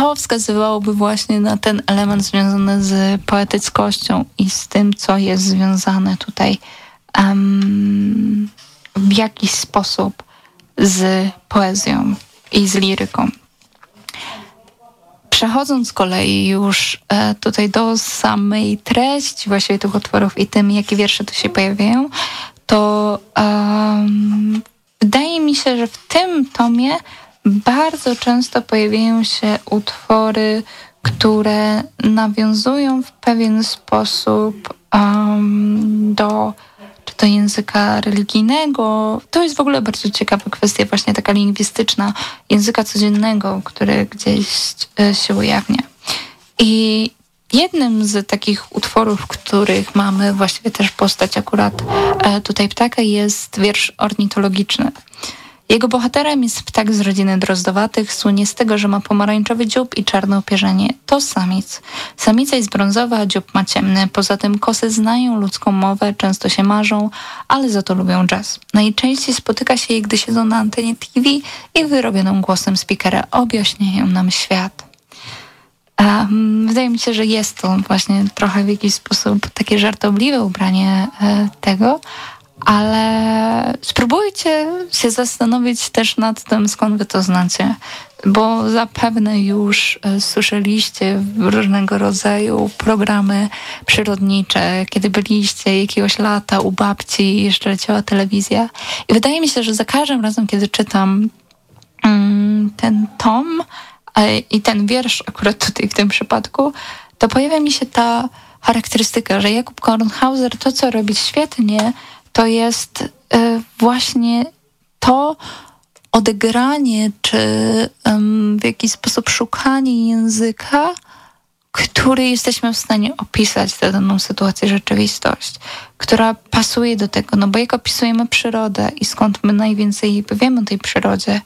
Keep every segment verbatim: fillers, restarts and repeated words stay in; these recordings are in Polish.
to wskazywałoby właśnie na ten element związany z poetyckością i z tym, co jest związane tutaj um, w jakiś sposób z poezją i z liryką. Przechodząc z kolei już e, tutaj do samej treści właściwie tych utworów i tym, jakie wiersze tu się pojawiają, to um, wydaje mi się, że w tym tomie bardzo często pojawiają się utwory, które nawiązują w pewien sposób um, do czy to języka religijnego. To jest w ogóle bardzo ciekawa kwestia, właśnie taka lingwistyczna, języka codziennego, który gdzieś e, się ujawnia. I jednym z takich utworów, w których mamy właściwie też postać akurat e, tutaj ptaka, jest wiersz ornitologiczny. Jego bohaterem jest ptak z rodziny drozdowatych, słynie z tego, że ma pomarańczowy dziób i czarne opierzenie. To samic. Samica jest brązowa, a dziób ma ciemny. Poza tym kosy znają ludzką mowę, często się marzą, ale za to lubią jazz. Najczęściej spotyka się je, gdy siedzą na antenie T V i wyrobionym głosem speakera objaśniają nam świat. Um, wydaje mi się, że jest to właśnie trochę w jakiś sposób takie żartobliwe ubranie e, tego, ale spróbujcie się zastanowić też nad tym, skąd wy to znacie, bo zapewne już e, słyszeliście różnego rodzaju programy przyrodnicze, kiedy byliście jakiegoś lata u babci i jeszcze leciała telewizja. I wydaje mi się, że za każdym razem, kiedy czytam mm, ten tom e, i ten wiersz akurat tutaj w tym przypadku, to pojawia mi się ta charakterystyka, że Jakub Kornhauser to, co robi świetnie, to jest y, właśnie to odegranie, czy um, w jakiś sposób szukanie języka, który jesteśmy w stanie opisać tę daną sytuację, rzeczywistość, która pasuje do tego, no bo jak opisujemy przyrodę i skąd my najwięcej wiemy o tej przyrodzie.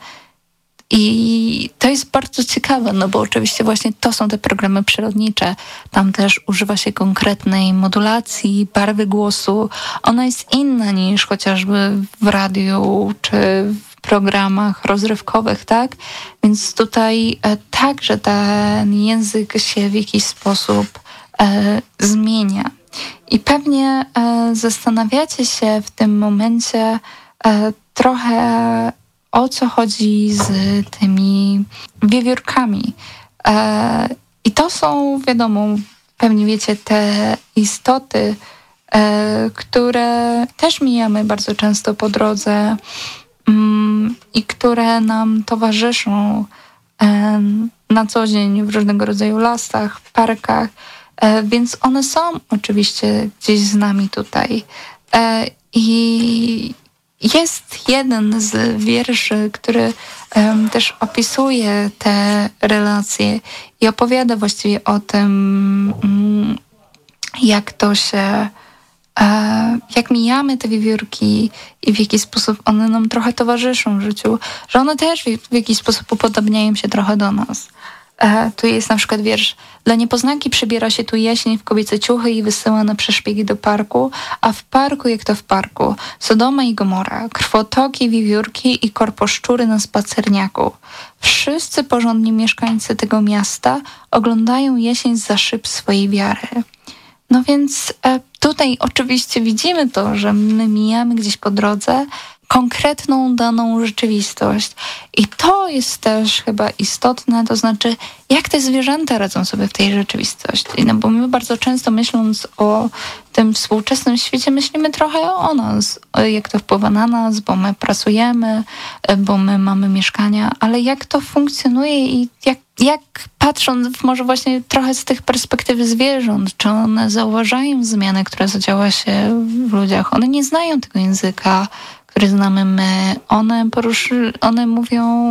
I to jest bardzo ciekawe, no bo oczywiście właśnie to są te programy przyrodnicze. Tam też używa się konkretnej modulacji, barwy głosu. Ona jest inna niż chociażby w radiu czy w programach rozrywkowych, tak? Więc tutaj e, także ten język się w jakiś sposób e, zmienia. I pewnie e, zastanawiacie się w tym momencie e, trochę, o co chodzi z tymi wiewiórkami. E, I to są, wiadomo, pewnie wiecie, te istoty, e, które też mijamy bardzo często po drodze mm, i które nam towarzyszą e, na co dzień w różnego rodzaju lasach, parkach, e, więc one są oczywiście gdzieś z nami tutaj. E, I jest jeden z wierszy, który um, też opisuje te relacje i opowiada właściwie o tym, um, jak to się, e, jak mijamy te wiewiórki i w jaki sposób one nam trochę towarzyszą w życiu, że one też w, w jakiś sposób upodobniają się trochę do nas. E, tu jest na przykład wiersz: dla niepoznaki przybiera się tu jesień w kobiece ciuchy i wysyła na przeszpiegi do parku, a w parku jak to w parku, Sodoma i Gomora, krwotoki, wiewiórki i korposzczury na spacerniaku. Wszyscy porządni mieszkańcy tego miasta oglądają jesień zza szyb swojej wiary. No więc e, tutaj oczywiście widzimy to, że my mijamy gdzieś po drodze konkretną daną rzeczywistość. I to jest też chyba istotne, to znaczy jak te zwierzęta radzą sobie w tej rzeczywistości. No bo my bardzo często, myśląc o tym współczesnym świecie, myślimy trochę o nas, jak to wpływa na nas, bo my pracujemy, bo my mamy mieszkania, ale jak to funkcjonuje i jak, jak patrząc może właśnie trochę z tych perspektywy zwierząt, czy one zauważają zmiany, które zadziała się w ludziach. One nie znają tego języka, który znamy my. One, poruszy, one mówią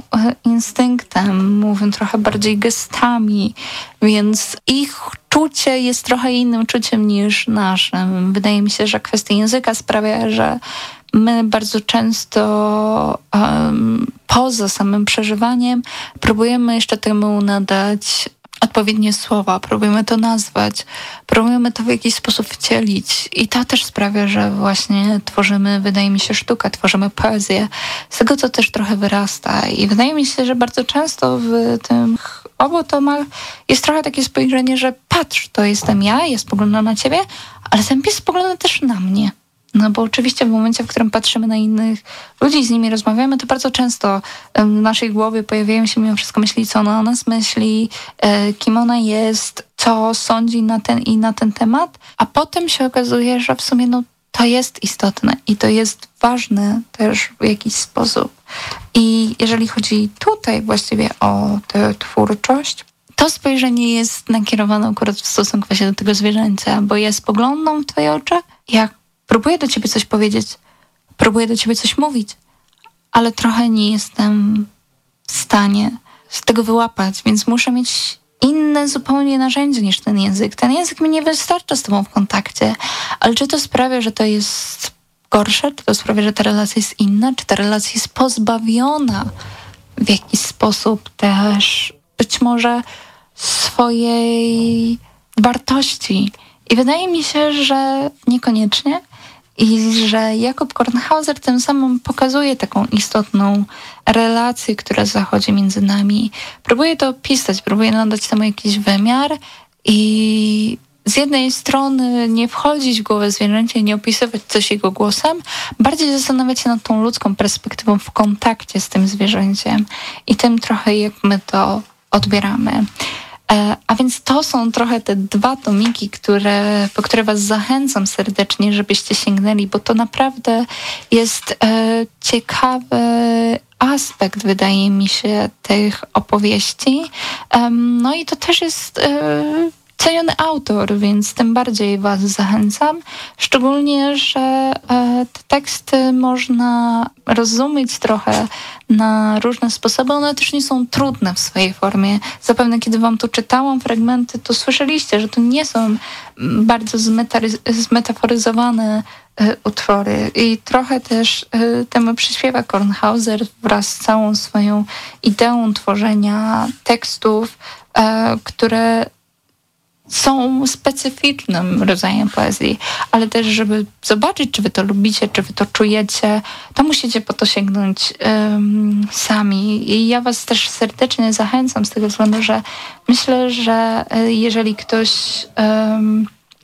instynktem, mówią trochę bardziej gestami, więc ich czucie jest trochę innym czuciem niż naszym. Wydaje mi się, że kwestia języka sprawia, że my bardzo często um, poza samym przeżywaniem próbujemy jeszcze temu nadać odpowiednie słowa, próbujemy to nazwać, próbujemy to w jakiś sposób wcielić i to też sprawia, że właśnie tworzymy, wydaje mi się, sztukę, tworzymy poezję. Z tego to też trochę wyrasta i wydaje mi się, że bardzo często w tym obu tomach jest trochę takie spojrzenie, że patrz, to jestem ja, ja spoglądam na ciebie, ale ten pies spogląda też na mnie. No bo oczywiście w momencie, w którym patrzymy na innych ludzi, z nimi rozmawiamy, to bardzo często w naszej głowie pojawiają się mimo wszystko myśli, co ona o nas myśli, kim ona jest, co sądzi na ten i na ten temat, a potem się okazuje, że w sumie no, to jest istotne i to jest ważne też w jakiś sposób. I jeżeli chodzi tutaj właściwie o tę twórczość, to spojrzenie jest nakierowane akurat w stosunku właśnie do tego zwierzęcia, bo ja spoglądam w twoje oczy, jak próbuję do ciebie coś powiedzieć, próbuję do ciebie coś mówić, ale trochę nie jestem w stanie z tego wyłapać, więc muszę mieć inne zupełnie narzędzie niż ten język. Ten język mi nie wystarcza z tobą w kontakcie, ale czy to sprawia, że to jest gorsze, czy to sprawia, że ta relacja jest inna, czy ta relacja jest pozbawiona w jakiś sposób też być może swojej wartości. I wydaje mi się, że niekoniecznie i że Jakub Kornhauser tym samym pokazuje taką istotną relację, która zachodzi między nami. Próbuje to opisać, próbuje nadać temu jakiś wymiar i z jednej strony nie wchodzić w głowę zwierzęcia i nie opisywać coś jego głosem, bardziej zastanawiać się nad tą ludzką perspektywą w kontakcie z tym zwierzęciem i tym trochę, jak my to odbieramy. A więc to są trochę te dwa tomiki, które, po które was zachęcam serdecznie, żebyście sięgnęli, bo to naprawdę jest e, ciekawy aspekt, wydaje mi się, tych opowieści. E, no i to też jest e, ceniony autor, więc tym bardziej was zachęcam. Szczególnie, że e, te teksty można rozumieć trochę na różne sposoby. One też nie są trudne w swojej formie. Zapewne, kiedy wam tu czytałam fragmenty, to słyszeliście, że to nie są bardzo zmetary- zmetaforyzowane e, utwory. I trochę też e, temu przyśpiewa Kornhauser wraz z całą swoją ideą tworzenia tekstów, e, które są specyficznym rodzajem poezji, ale też, żeby zobaczyć, czy wy to lubicie, czy wy to czujecie, to musicie po to sięgnąć um, sami. I ja was też serdecznie zachęcam z tego względu, że myślę, że jeżeli ktoś um,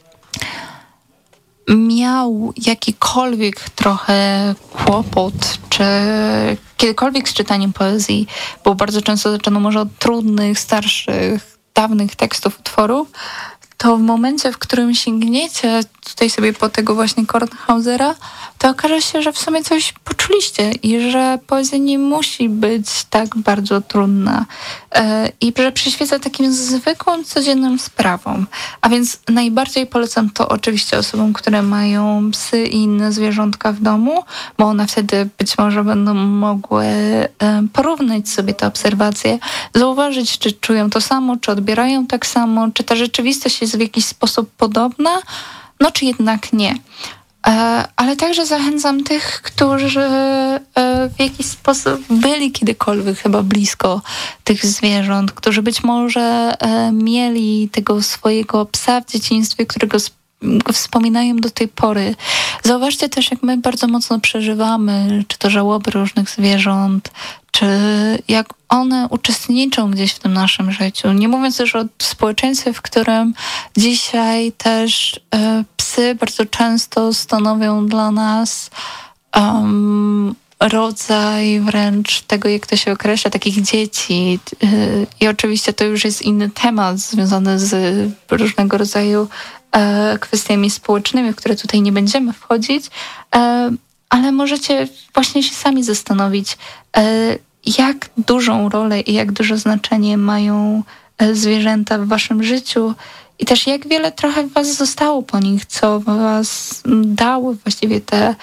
miał jakikolwiek trochę kłopot, czy kiedykolwiek z czytaniem poezji, bo bardzo często zaczęto może od trudnych, starszych, dawnych tekstów, utworów, to w momencie, w którym sięgniecie tutaj sobie po tego właśnie Kornhausera, to okaże się, że w sumie coś poczuliście i że poezja nie musi być tak bardzo trudna e, i że przyświeca takim zwykłym, codziennym sprawom. A więc najbardziej polecam to oczywiście osobom, które mają psy i inne zwierzątka w domu, bo one wtedy być może będą mogły e, porównać sobie te obserwacje, zauważyć, czy czują to samo, czy odbierają tak samo, czy ta rzeczywistość jest w jakiś sposób podobna, no czy jednak nie. Ale także zachęcam tych, którzy w jakiś sposób byli kiedykolwiek chyba blisko tych zwierząt, którzy być może mieli tego swojego psa w dzieciństwie, którego wspominają do tej pory. Zauważcie też, jak my bardzo mocno przeżywamy, czy to żałoby różnych zwierząt, czy jak one uczestniczą gdzieś w tym naszym życiu. Nie mówiąc już o społeczeństwie, w którym dzisiaj też e, psy bardzo często stanowią dla nas um, rodzaj wręcz tego, jak to się określa, takich dzieci. I oczywiście to już jest inny temat związany z różnego rodzaju e, kwestiami społecznymi, w które tutaj nie będziemy wchodzić, e, ale możecie właśnie się sami zastanowić, e, jak dużą rolę i jak duże znaczenie mają zwierzęta w waszym życiu i też jak wiele trochę was zostało po nich, co was dały właściwie te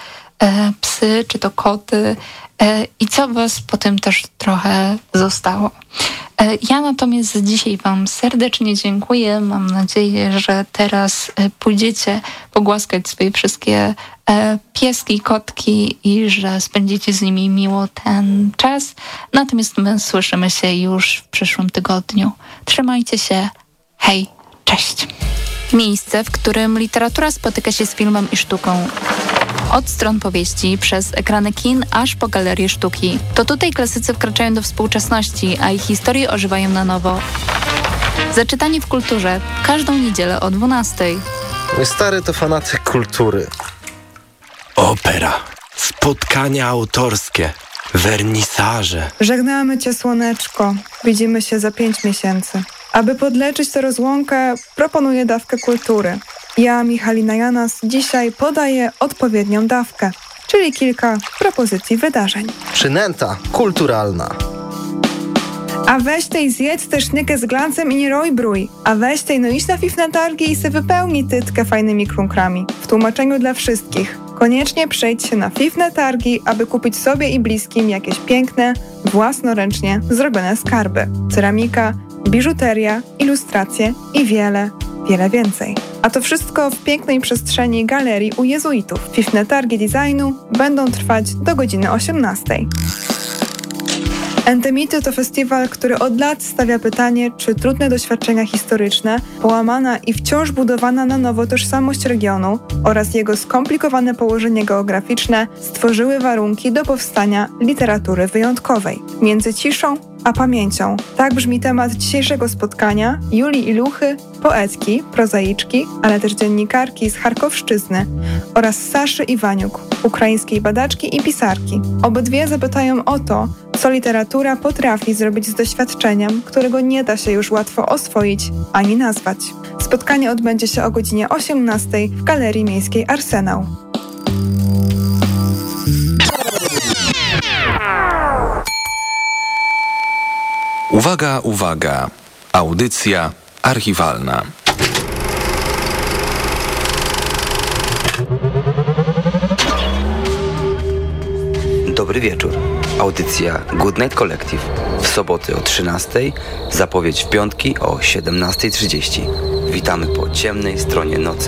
e, psy, czy to koty e, i co was po tym też trochę zostało. E, ja natomiast dzisiaj wam serdecznie dziękuję. Mam nadzieję, że teraz e, pójdziecie pogłaskać swoje wszystkie e, pieski, kotki i że spędzicie z nimi miło ten czas. Natomiast my słyszymy się już w przyszłym tygodniu. Trzymajcie się. Hej, cześć. Miejsce, w którym literatura spotyka się z filmem i sztuką. Od stron powieści, przez ekrany kin, aż po galerie sztuki. To tutaj klasycy wkraczają do współczesności, a ich historie ożywają na nowo. Zaczytanie w kulturze. Każdą niedzielę o dwunastej. Mój stary to fanatyk kultury. Opera, spotkania autorskie, wernisaże. Żegnamy cię, słoneczko. Widzimy się za pięć miesięcy. Aby podleczyć tę rozłąkę, proponuję dawkę kultury. Ja, Michalina Janas, dzisiaj podaję odpowiednią dawkę, czyli kilka propozycji wydarzeń. Przynęta kulturalna. A weź tej zjedz tę sznykę z glancem i nie rojbrój. A weź tej no idź na fifne targi i se wypełni tytkę fajnymi krunkrami. W tłumaczeniu dla wszystkich. Koniecznie przejdź się na fifne targi, aby kupić sobie i bliskim jakieś piękne, własnoręcznie zrobione skarby. Ceramika, biżuteria, ilustracje i wiele, wiele więcej. A to wszystko w pięknej przestrzeni galerii u jezuitów. Fifne targi designu będą trwać do godziny osiemnastej. Entemity to festiwal, który od lat stawia pytanie, czy trudne doświadczenia historyczne, połamana i wciąż budowana na nowo tożsamość regionu oraz jego skomplikowane położenie geograficzne stworzyły warunki do powstania literatury wyjątkowej. Między ciszą a pamięcią. Tak brzmi temat dzisiejszego spotkania Julii Iluchy, poetki, prozaiczki, ale też dziennikarki z Charkowszczyzny oraz Saszy Iwaniuk, ukraińskiej badaczki i pisarki. Obydwie zapytają o to, co literatura potrafi zrobić z doświadczeniem, którego nie da się już łatwo oswoić ani nazwać. Spotkanie odbędzie się o godzinie osiemnastej w Galerii Miejskiej Arsenał. Uwaga, uwaga. Audycja archiwalna. Dobry wieczór. Audycja Good Night Collective. W soboty o trzynastej, zapowiedź w piątki o siedemnasta trzydzieści. Witamy po ciemnej stronie nocy.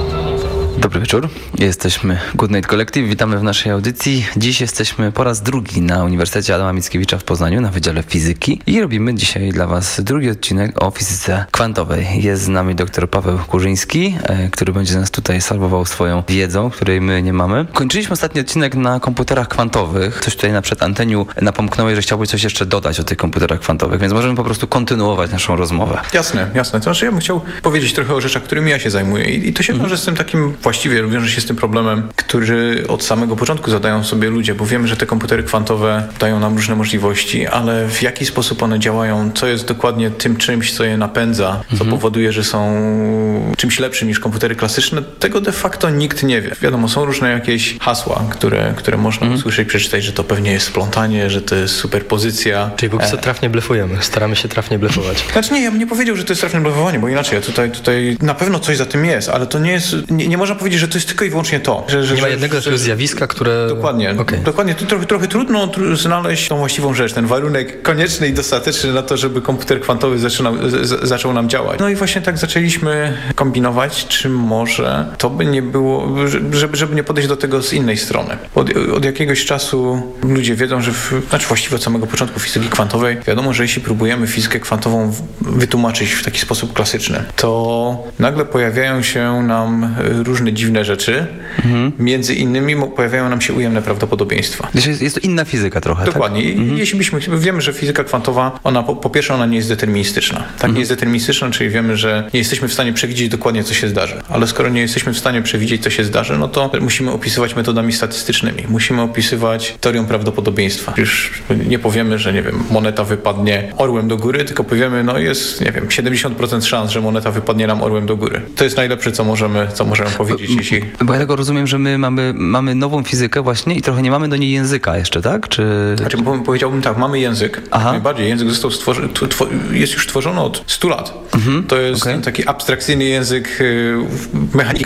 Dobry wieczór, jesteśmy Good Night Collective, witamy w naszej audycji. Dziś jesteśmy po raz drugi na Uniwersytecie Adama Mickiewicza w Poznaniu na Wydziale Fizyki i robimy dzisiaj dla Was drugi odcinek o fizyce kwantowej. Jest z nami dr Paweł Kurzyński, który będzie nas tutaj salwował swoją wiedzą, której my nie mamy. Kończyliśmy ostatni odcinek na komputerach kwantowych. Coś tutaj na przedanteniu napomknąłeś, że chciałbyś coś jeszcze dodać o tych komputerach kwantowych, więc możemy po prostu kontynuować naszą rozmowę. Jasne, jasne. To znaczy ja bym chciał powiedzieć trochę o rzeczach, którymi ja się zajmuję i, i to się wiąże mm. z tym takim właściwie wiąże się z tym problemem, który od samego początku zadają sobie ludzie, bo wiemy, że te komputery kwantowe dają nam różne możliwości, ale w jaki sposób one działają, co jest dokładnie tym czymś, co je napędza, co mhm. powoduje, że są czymś lepszym niż komputery klasyczne, tego de facto nikt nie wie. Wiadomo, są różne jakieś hasła, które, które można mhm. usłyszeć, przeczytać, że to pewnie jest splątanie, że to jest superpozycja. Czyli póki co trafnie blefujemy, staramy się trafnie blefować. Znaczy nie, ja bym nie powiedział, że to jest trafne blefowanie, bo inaczej, ja tutaj, tutaj na pewno coś za tym jest, ale to nie jest, nie, nie można powiedzieć, że to jest tylko i wyłącznie to. Że, że, nie ma jednego że, zjawiska, które... Dokładnie. Okay. Dokładnie. To trochę, trochę trudno tr- znaleźć tą właściwą rzecz, ten warunek konieczny i dostateczny na to, żeby komputer kwantowy zaczyna, z, zaczął nam działać. No i właśnie tak zaczęliśmy kombinować, czy może to by nie było, żeby, żeby nie podejść do tego z innej strony. Od, od jakiegoś czasu ludzie wiedzą, że w, znaczy właściwie od samego początku fizyki kwantowej wiadomo, że jeśli próbujemy fizykę kwantową wytłumaczyć w taki sposób klasyczny, to nagle pojawiają się nam różne dziwne rzeczy. Mhm. Między innymi pojawiają nam się ujemne prawdopodobieństwa. Jest, jest to inna fizyka trochę, dokładnie. Tak? Mhm. Jeśli byśmy, wiemy, że fizyka kwantowa, ona po, po pierwsze, ona nie jest deterministyczna. Tak, mhm. nie jest deterministyczna, czyli wiemy, że nie jesteśmy w stanie przewidzieć dokładnie, co się zdarzy. Ale skoro nie jesteśmy w stanie przewidzieć, co się zdarzy, no to musimy opisywać metodami statystycznymi. Musimy opisywać teorią prawdopodobieństwa. Już nie powiemy, że nie wiem, moneta wypadnie orłem do góry, tylko powiemy, no jest, nie wiem, siedemdziesiąt procent szans, że moneta wypadnie nam orłem do góry. To jest najlepsze, co możemy, co możemy powiedzieć, jeśli... Bo ja tego rozumiem, że my mamy, mamy nową fizykę właśnie i trochę nie mamy do niej języka jeszcze, tak? Czy... Znaczy, powiedziałbym tak, mamy język. Aha. Najbardziej. Język został stworzony, tw- jest już tworzony od stu lat. Mhm. To jest okay. taki abstrakcyjny język mechaniki